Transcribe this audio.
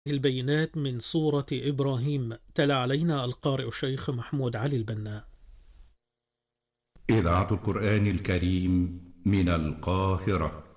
البينات من سورة إبراهيم. تلا علينا القارئ الشيخ محمود علي البنا. إذاعة القرآن الكريم من القاهرة.